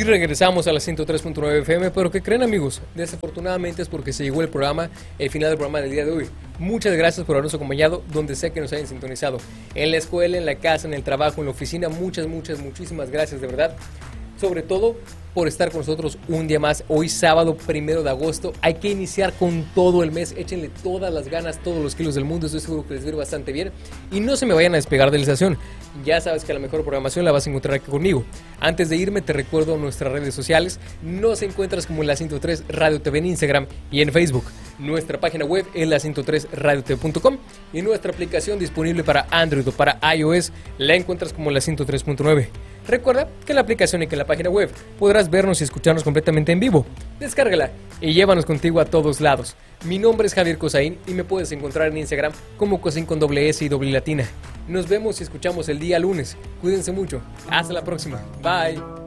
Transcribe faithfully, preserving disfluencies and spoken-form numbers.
regresamos a la ciento tres punto nueve F M, pero ¿qué creen, amigos? Desafortunadamente es porque se llegó el programa, el final del programa del día de hoy. Muchas gracias por habernos acompañado donde sea que nos hayan sintonizado. En la escuela, en la casa, en el trabajo, en la oficina, muchas, muchas, muchísimas gracias, de verdad. Sobre todo por estar con nosotros un día más. Hoy sábado primero de agosto. Hay que iniciar con todo el mes. Échenle todas las ganas, todos los kilos del mundo. Estoy seguro que les va a ir bastante bien. Y no se me vayan a despegar de la estación. Ya sabes que la mejor programación la vas a encontrar aquí conmigo. Antes de irme te recuerdo nuestras redes sociales. Nos encuentras como en la ciento tres Radio T V en Instagram y en Facebook. Nuestra página web es la ciento tres radio t v punto com y nuestra aplicación disponible para Android o para iOS la encuentras como la ciento tres punto nueve. Recuerda que en la aplicación y que en la página web podrás vernos y escucharnos completamente en vivo. Descárgala y llévanos contigo a todos lados. Mi nombre es Javier Cosaín y me puedes encontrar en Instagram como Cosaín con doble S y doble latina. Nos vemos y escuchamos el día lunes. Cuídense mucho. Hasta la próxima. Bye.